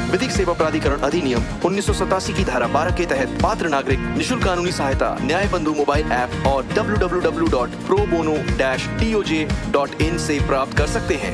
विधिक सेवा प्राधिकरण अधिनियम 1987 की धारा 12 के तहत पात्र नागरिक निशुल्क कानूनी सहायता न्याय बंधु मोबाइल ऐप और www.probono-toj.in से प्राप्त कर सकते हैं।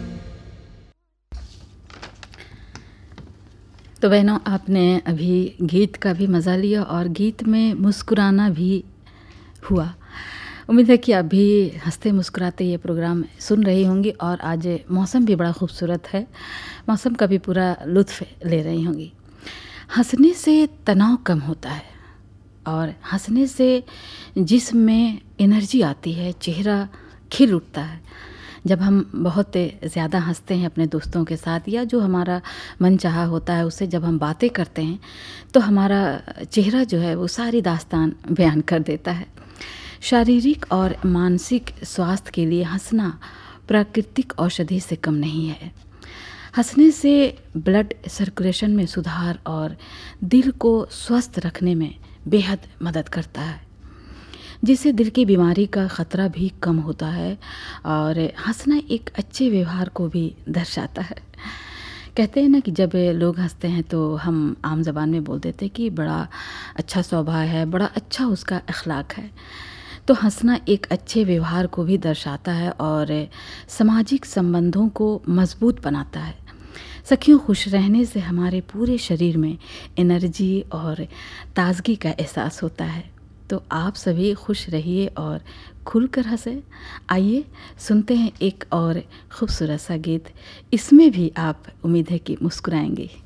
तो बहनों, आपने अभी गीत का भी मज़ा लिया और गीत में मुस्कुराना भी हुआ। उम्मीद है कि आप भी हंसते मुस्कुराते ये प्रोग्राम सुन रही होंगी और आज मौसम भी बड़ा खूबसूरत है, मौसम का भी पूरा लुत्फ़ ले रही होंगी। हंसने से तनाव कम होता है और हंसने से जिस्म में एनर्जी आती है, चेहरा खिल उठता है। जब हम बहुत ज़्यादा हंसते हैं अपने दोस्तों के साथ या जो हमारा मनचाहा होता है उससे जब हम बातें करते हैं तो हमारा चेहरा जो है वो सारी दास्तान बयान कर देता है। शारीरिक और मानसिक स्वास्थ्य के लिए हंसना प्राकृतिक औषधि से कम नहीं है। हंसने से ब्लड सर्कुलेशन में सुधार और दिल को स्वस्थ रखने में बेहद मदद करता है, जिससे दिल की बीमारी का ख़तरा भी कम होता है और हंसना एक अच्छे व्यवहार को भी दर्शाता है। कहते हैं ना कि जब लोग हंसते हैं तो हम आम ज़बान में बोल देते हैं कि बड़ा अच्छा स्वभाव है, बड़ा अच्छा उसका अखलाक है। तो हंसना एक अच्छे व्यवहार को भी दर्शाता है और सामाजिक संबंधों को मजबूत बनाता है। सखियों, खुश रहने से हमारे पूरे शरीर में एनर्जी और ताजगी का एहसास होता है। तो आप सभी खुश रहिए और खुलकर हंसें। आइए सुनते हैं एक और खूबसूरत सा गीत, इसमें भी आप उम्मीद है कि मुस्कुराएंगे।